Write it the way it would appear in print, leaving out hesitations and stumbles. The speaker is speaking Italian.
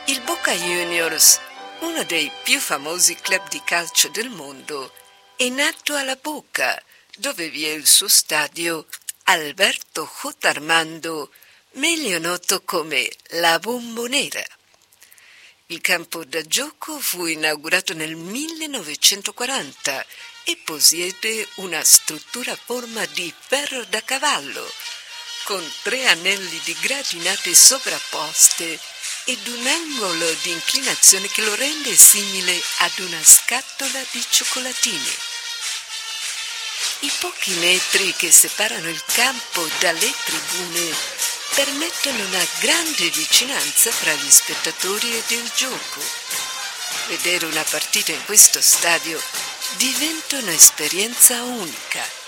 Il Boca Juniors, uno dei più famosi club di calcio del mondo, è nato alla Boca, dove vi è il suo stadio Alberto J. Armando, meglio noto come la Bombonera. Il campo da gioco fu inaugurato nel 1940 e possiede una struttura a forma di ferro da cavallo, con 3 anelli di gradinate sovrapposte ed un angolo di inclinazione che lo rende simile ad una scatola di cioccolatini. I pochi metri che separano il campo dalle tribune permettono una grande vicinanza fra gli spettatori ed il gioco. Vedere una partita in questo stadio diventa un'esperienza unica.